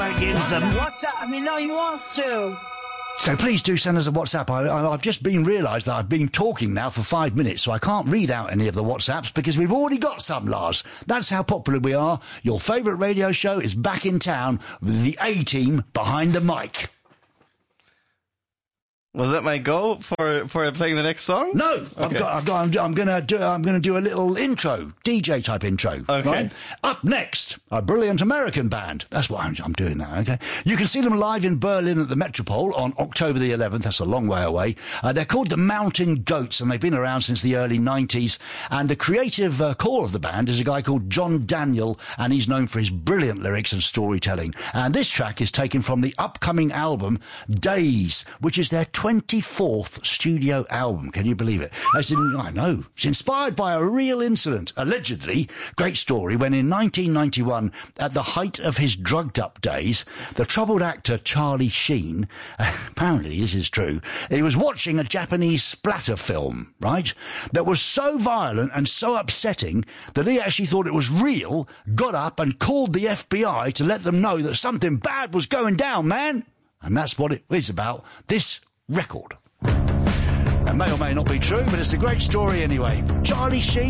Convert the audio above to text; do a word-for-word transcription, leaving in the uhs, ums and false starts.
network gives them. WhatsApp me now you want to. So please do send us a WhatsApp. I, I, I've just been realised that I've been talking now for five minutes, so I can't read out any of the WhatsApps because we've already got some, Lars. That's how popular we are. Your favourite radio show is back in town with the A-team behind the mic. Was that my go for for playing the next song? No, okay. I've got, I've got, I'm, I'm gonna do, I'm gonna do a little intro, D J type intro. Okay. Right? Up next, a brilliant American band. That's what I'm, I'm doing now. Okay. You can see them live in Berlin at the Metropole on October the eleventh. That's a long way away. Uh, they're called the Mountain Goats, and they've been around since the early nineties. And the creative uh, core of the band is a guy called John Daniel, and he's known for his brilliant lyrics and storytelling. And this track is taken from the upcoming album Days, which is their twenty-fourth studio album. Can you believe it? I said, I know. It's inspired by a real incident, allegedly. Great story. When in nineteen ninety-one, at the height of his drugged-up days, the troubled actor Charlie Sheen, apparently this is true, he was watching a Japanese splatter film, right, that was so violent and so upsetting that he actually thought it was real, got up and called the F B I to let them know that something bad was going down, man. And that's what it is about, this record. It may or may not be true, but it's a great story anyway. Charlie Sheen.